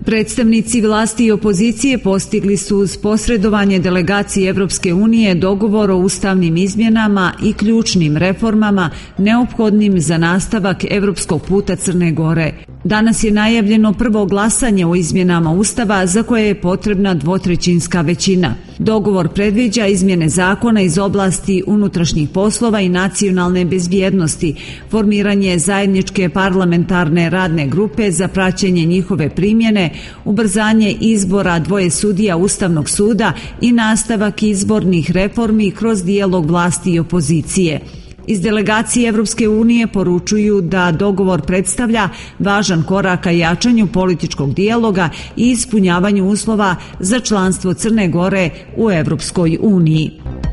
Predstavnici vlasti i opozicije postigli su uz posredovanje delegacije Evropske unije dogovor o ustavnim izmjenama i ključnim reformama neophodnim za nastavak evropskog puta Crne Gore. Danas je najavljeno prvo glasanje o izmjenama Ustava za koje je potrebna dvotrećinska većina. Dogovor predviđa izmjene zakona iz oblasti unutrašnjih poslova i nacionalne bezbjednosti, formiranje zajedničke parlamentarne radne grupe za praćenje njihove primjene, ubrzanje izbora dvoje sudija Ustavnog suda i nastavak izbornih reformi kroz dijalog vlasti i opozicije. Iz delegacije Evropske unije poručuju da dogovor predstavlja važan korak ka jačanju političkog dijaloga i ispunjavanju uslova za članstvo Crne Gore u Evropskoj uniji.